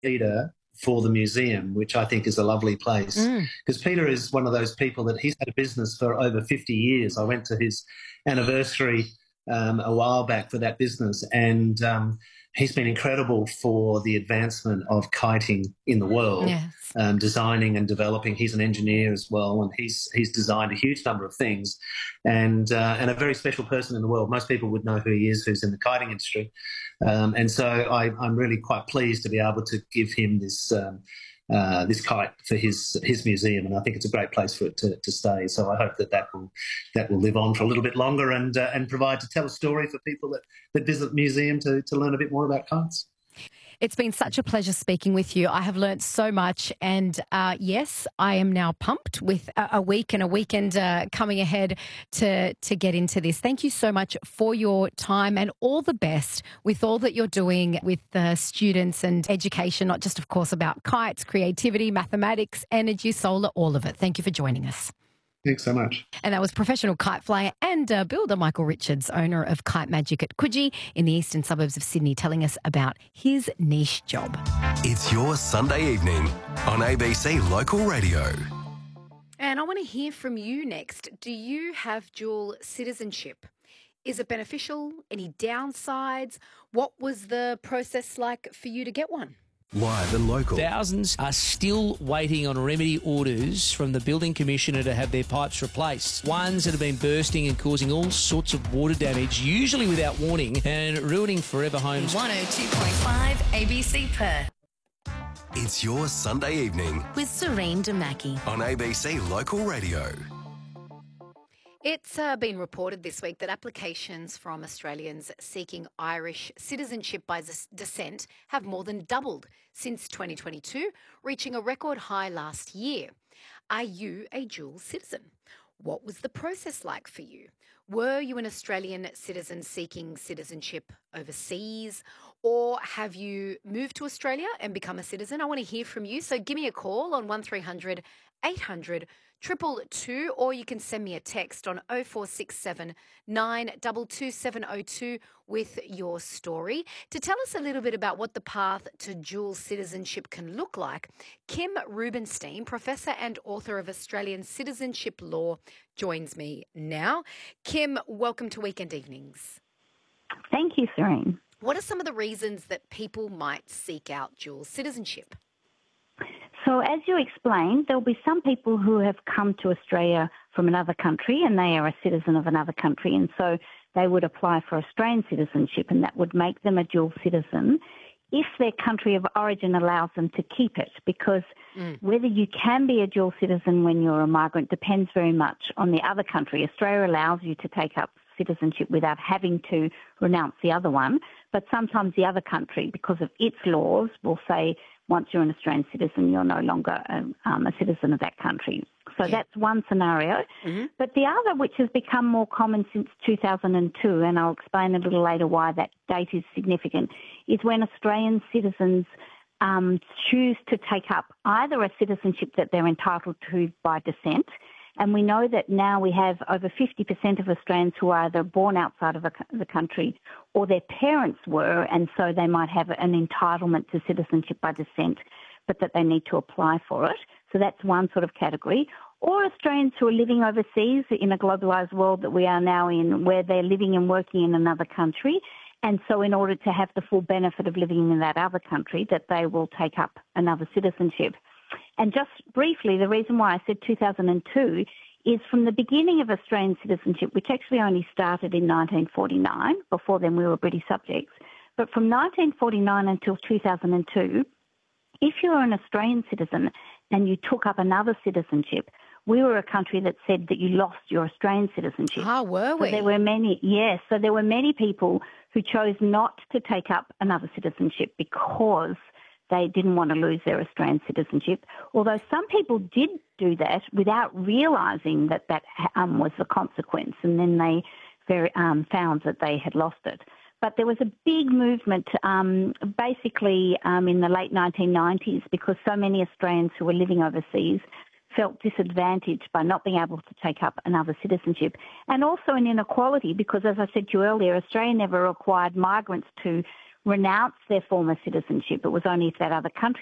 Peter for the museum, which I think is a lovely place. Because Peter is one of those people that he's had a business for over 50 years. I went to his anniversary a while back for that business, and he's been incredible for the advancement of kiting in the world. Yes. Designing and developing. He's an engineer as well, and he's designed a huge number of things, and a very special person in the world. Most people would know who he is, who's in the kiting industry, and so I'm really quite pleased to be able to give him this this kite for his museum, and I think it's a great place for it to stay. So I hope that will live on for a little bit longer and tell a story for people that visit the museum to learn a bit more about kites. It's been such a pleasure speaking with you. I have learnt so much, and yes, I am now pumped with a week and a weekend coming ahead to get into this. Thank you so much for your time, and all the best with all that you're doing with students and education, not just, of course, about kites, creativity, mathematics, energy, solar, all of it. Thank you for joining us. Thanks so much. And that was professional kite flyer and builder Michael Richards, owner of Kite Magic at Coogee in the eastern suburbs of Sydney, telling us about his niche job. It's your Sunday evening on ABC Local Radio. And I want to hear from you next. Do you have dual citizenship? Is it beneficial? Any downsides? What was the process like for you to get one? Live and local. Thousands are still waiting on remedy orders from the Building Commissioner to have their pipes replaced. Ones that have been bursting and causing all sorts of water damage, usually without warning, and ruining forever homes. 102.5 ABC Perth. It's your Sunday evening With Serene Damaki. on ABC Local Radio. It's been reported this week that applications from Australians seeking Irish citizenship by descent have more than doubled since 2022, reaching a record high last year. Are you a dual citizen? What was the process like for you? Were you an Australian citizen seeking citizenship overseas, or have you moved to Australia and become a citizen? I want to hear from you, so give me a call on 1300 800 222, or you can send me a text on 0467 922 702 with your story. To tell us a little bit about what the path to dual citizenship can look like, Kim Rubenstein, professor and author of Australian Citizenship Law, joins me now. Kim, welcome to Weekend Evenings. Thank you, Serene. What are some of the reasons that people might seek out dual citizenship? So as you explained, there'll be some people who have come to Australia from another country and they are a citizen of another country, and so they would apply for Australian citizenship, and that would make them a dual citizen if their country of origin allows them to keep it, because whether you can be a dual citizen when you're a migrant depends very much on the other country. Australia allows you to take up citizenship without having to renounce the other one, but sometimes the other country, because of its laws, will say once you're an Australian citizen, you're no longer a citizen of that country. So that's one scenario. But the other, which has become more common since 2002, and I'll explain a little later why that date is significant, is when Australian citizens choose to take up either a citizenship that they're entitled to by descent, and we know that now we have over 50% of Australians who are either born outside of the country or their parents were, and so they might have an entitlement to citizenship by descent, but that they need to apply for it. So that's one sort of category. Or Australians who are living overseas in a globalised world that we are now in, where they're living and working in another country, and so in order to have the full benefit of living in that other country, that they will take up another citizenship. And just briefly, the reason why I said 2002 is from the beginning of Australian citizenship, which actually only started in 1949. Before then, we were British subjects. But from 1949 until 2002, if you were an Australian citizen and you took up another citizenship, we were a country that said that you lost your Australian citizenship. Ah, were we? So there were many, yes. So there were many people who chose not to take up another citizenship because they didn't want to lose their Australian citizenship, although some people did do that without realising that was the consequence, and then they found that they had lost it. But there was a big movement basically in the late 1990s because so many Australians who were living overseas felt disadvantaged by not being able to take up another citizenship, and also an inequality because, as I said to you earlier, Australia never required migrants to renounce their former citizenship. It was only if that other country